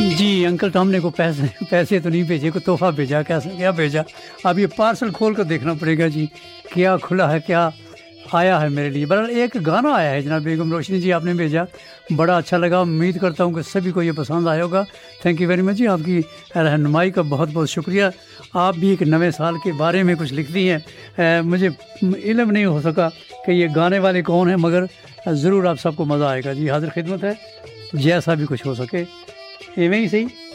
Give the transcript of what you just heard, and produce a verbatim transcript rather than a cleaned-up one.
जी uncle Tom ने को पैसे पैसे तो नहीं भेजे, को तोहफा भेजा, कैसा क्या भेजा। अब ये पार्सल खोल कर देखना पड़ेगा जी, क्या खुला है, क्या आया है मेरे लिए। बहरहाल एक गाना आया है जनाब बेगम रोशनी जी, आपने भेजा, बड़ा अच्छा लगा। उम्मीद करता हूँ कि सभी को ये पसंद आया होगा। थैंक यू वेरी मच जी, आपकी रहनुमाई का बहुत बहुत शुक्रिया। आप भी एक नए साल के बारे में कुछ लिखती हैं, मुझे इल्म नहीं हो सका कि ये गाने वाले कौन हैं, मगर ज़रूर आप सबको मज़ा आएगा जी। हाजिर खिदमत है, जैसा भी कुछ हो सके। एवं ही सही।